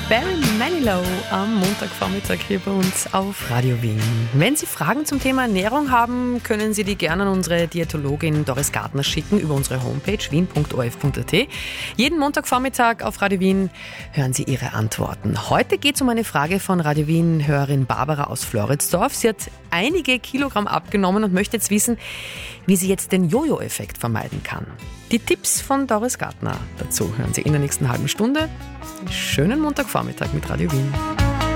Barry Manilow am Montagvormittag hier bei uns auf Radio Wien. Wenn Sie Fragen zum Thema Ernährung haben, können Sie die gerne an unsere Diätologin Doris Gartner schicken über unsere Homepage wien.orf.at. Jeden Montagvormittag auf Radio Wien hören Sie Ihre Antworten. Heute geht es um eine Frage von Radio Wien-Hörerin Barbara aus Floridsdorf. Sie hat einige Kilogramm abgenommen und möchte jetzt wissen, wie sie jetzt den Jojo-Effekt vermeiden kann. Die Tipps von Doris Gartner dazu hören Sie in der nächsten halben Stunde. Schönen Montagvormittag mit Radio Wien.